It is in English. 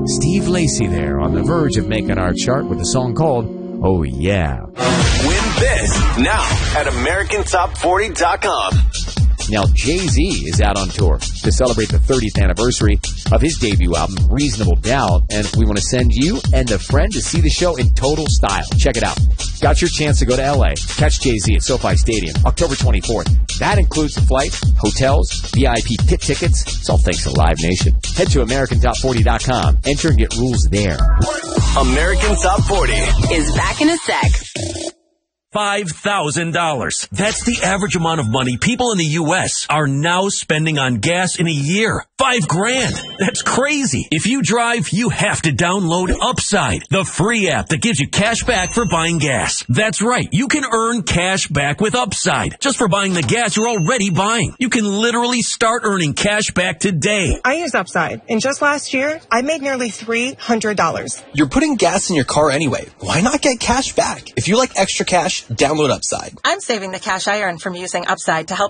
Steve Lacy there on the verge of making our chart with a song called Oh Yeah. Win this now at AmericanTop40.com. Now, Jay-Z is out on tour to celebrate the 30th anniversary of his debut album, Reasonable Doubt, and we want to send you and a friend to see the show in total style. Check it out. Got your chance to go to L.A., catch Jay-Z at SoFi Stadium, October 24th. That includes the flight, hotels, VIP pit tickets. It's all thanks to Live Nation. Head to AmericanTop40.com. Enter and get rules there. American Top 40 is back in a sec. $5,000. That's the average amount of money people in the U.S. are now spending on gas in a year. $5,000. That's crazy. If you drive, you have to download Upside, the free app that gives you cash back for buying gas. That's right. You can earn cash back with Upside just for buying the gas you're already buying. You can literally start earning cash back today. I use Upside, and just last year, I made nearly $300. You're putting gas in your car anyway. Why not get cash back? If you like extra cash, download Upside. I'm saving the cash I earn from using Upside to help